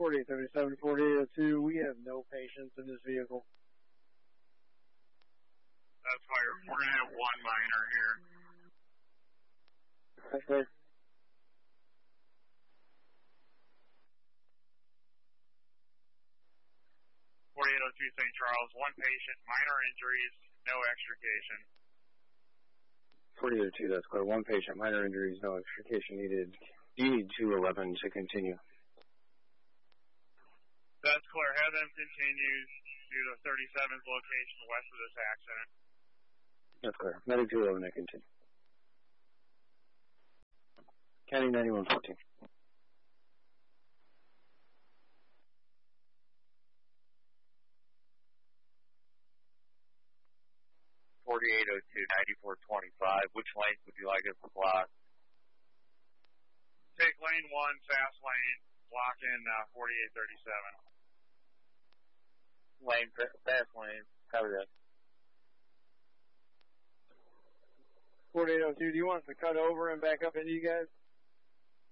4837, 4802, we have no patients in this vehicle. That's why we're going to have one minor here. That's right. 4802 St. Charles, one patient, minor injuries, no extrication. 4802, that's clear. One patient, minor injuries, no extrication needed. Do you need 211 to continue? That's clear. Have them continue to the 37th location west of this accident. That's clear. Medic 211 to continue. County 9114. 4802-9425. Which lane would you like us to block? Take lane 1, fast lane, block in 4837. Lane, fast lane. Cover that. 4802, do you want us to cut over and back up into you guys?